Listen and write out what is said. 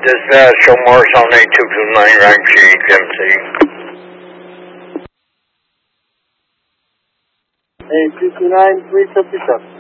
Dispatch, show marks on 8229, rank GMC. 8229, 357.